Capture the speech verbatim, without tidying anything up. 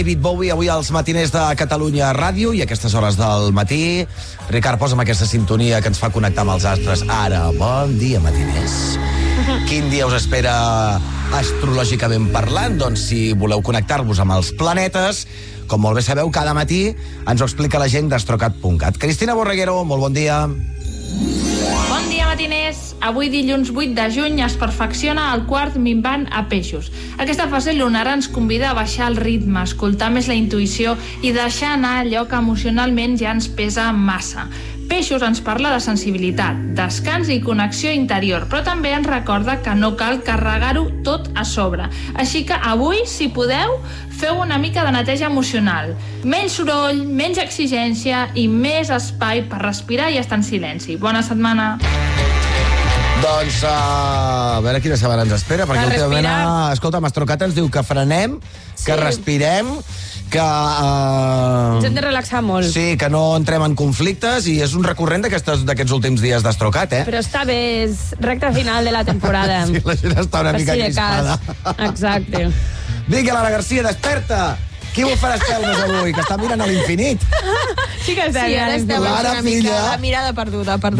David Bowie, avui als matiners de Catalunya Ràdio i a aquestes hores del matí. Ricard, posa'm aquesta sintonia que ens fa connectar amb els astres. Ara, bon dia, matiners. Quin dia us espera astrològicament parlant? Doncs si voleu connectar-vos amb els planetes, com molt bé sabeu, cada matí ens ho explica la gent d'astrocat punt cat. Cristina Borreguero, molt bon dia. Bon dia, matiners. Avui, dilluns vuit de juny, es perfecciona el quart minvant a Peixos. Aquesta fase lunar ens convida a baixar el ritme, escoltar més la intuïció i deixar anar allò que emocionalment ja ens pesa massa. Peixos ens parla de sensibilitat, descans i connexió interior, però també ens recorda que no cal carregar-ho tot a sobre. Així que avui, si podeu, feu una mica de neteja emocional. Menys soroll, menys exigència i més espai per respirar i estar en silenci. Bona setmana! Doncs uh, a veure quina setmana ens espera, perquè últimament, uh, escolta, Mastrocat ens diu que frenem, sí. que respirem, que... Uh, ens hem de relaxar molt. Sí, que no entrem en conflictes, i és un recurrent d'aquests últims dies d'Astrocat, eh? Però està bé, és recta final de la temporada. Sí, la gent està una mica crispada. Exacte. Vinga, Lara Garcia, desperta! Qui vol fer espelmes avui? Que està mirant a l'infinit. Sí que està sí, mirant a l'infinit. Lara, Una mica filla. la mirada perduda, perduda.